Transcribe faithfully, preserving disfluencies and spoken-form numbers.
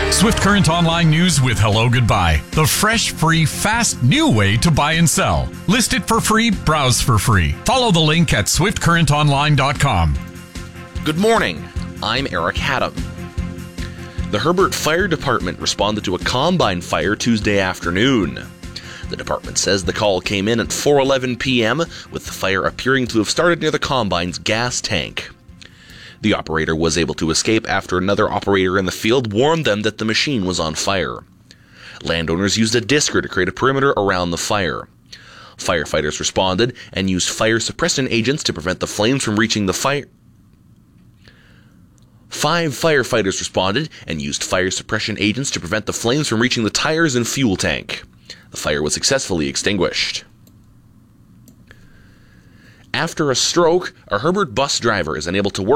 Swift Current Online News with Hello Goodbye. The fresh, free, fast, new way to buy and sell. List it for free, browse for free. Follow the link at swift current online dot com. Good morning. I'm Eric Haddam. The Herbert Fire Department responded to a combine fire Tuesday afternoon. The department says the call came in at four eleven p.m., with the fire appearing to have started near the combine's gas tank. The operator was able to escape after another operator in the field warned them that the machine was on fire. Landowners used a disker to create a perimeter around the fire. Firefighters responded and used fire suppressant agents to prevent the flames from reaching the fire. Five firefighters responded and used fire suppression agents to prevent the flames from reaching the tires and fuel tank. The fire was successfully extinguished. After a stroke, a Herbert bus driver is unable to work